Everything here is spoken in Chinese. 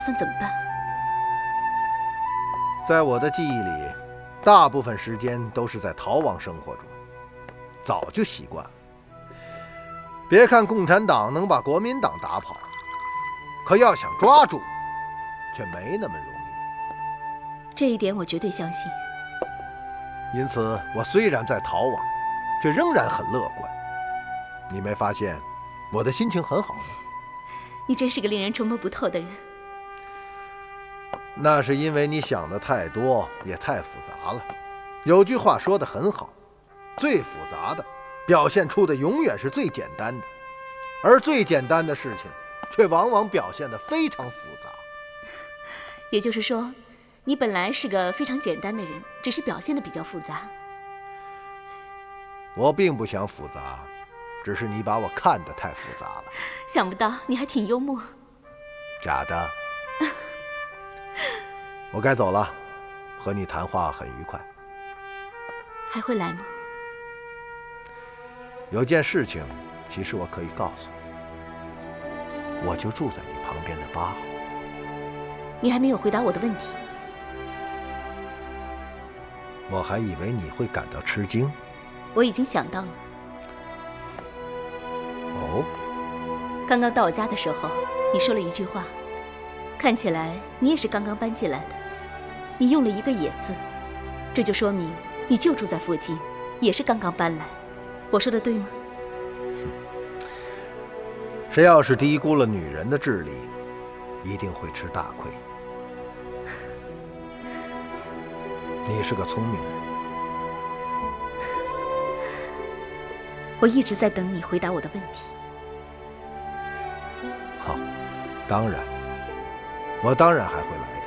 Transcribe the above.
算怎么办？ 在我的记忆里，大部分时间都是在逃亡生活中，早就习惯了。别看共产党能把国民党打跑，可要想抓住，却没那么容易。 这一点我绝对相信。 因此，我虽然在逃亡，却仍然很乐观。你没发现我的心情很好吗？ 你真是个令人琢磨不透的人。 那是因为你想的太多，也太复杂了。有句话说得很好，最复杂的表现出的永远是最简单的，而最简单的事情却往往表现得非常复杂。 也就是说，你本来是个非常简单的人，只是表现得比较复杂。 我并不想复杂，只是你把我看得太复杂了。 想不到你还挺幽默。 假的。我该走了，和你谈话很愉快。 还会来吗？ 有件事情，其实我可以告诉你，我就住在你旁边的8号。 你还没有回答我的问题。 我还以为你会感到吃惊。 我已经想到了。 哦？ 刚刚到我家的时候，你说了一句话，看起来你也是刚刚搬进来的。你用了一个“也”字，这就说明你就住在附近，也是刚刚搬来。我说的对吗？ 谁要是低估了女人的智力，一定会吃大亏。你是个聪明人。 我一直在等你回答我的问题。 好，当然，我当然还会来。